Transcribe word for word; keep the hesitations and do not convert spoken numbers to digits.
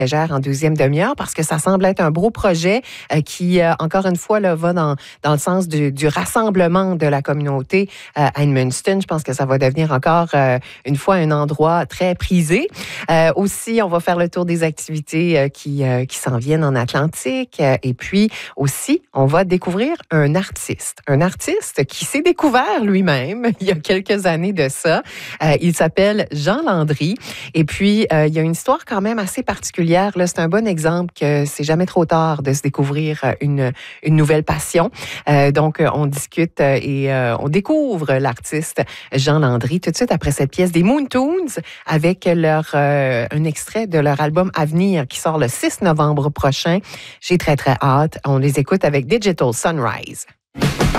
en deuxième demi-heure parce que ça semble être un beau projet euh, qui, euh, encore une fois, là, va dans, dans le sens du, du rassemblement de la communauté euh, à Edmundston. Je pense que ça va devenir encore euh, une fois un endroit très prisé. Euh, aussi, on va faire le tour des activités euh, qui, euh, qui s'en viennent en Atlantique. Euh, et puis aussi, on va découvrir un artiste. Un artiste qui s'est découvert lui-même il y a quelques années de ça. Euh, il s'appelle Jean Landry. Et puis, euh, il y a une histoire quand même assez particulière. Là, c'est un bon exemple que c'est jamais trop tard de se découvrir une, une nouvelle passion. Euh, donc, on discute et euh, on découvre l'artiste Jean Landry tout de suite après cette pièce des Moontoons avec leur, euh, un extrait de leur album Avenir qui sort le six novembre prochain. J'ai très, très hâte. On les écoute avec Digital Sunrise.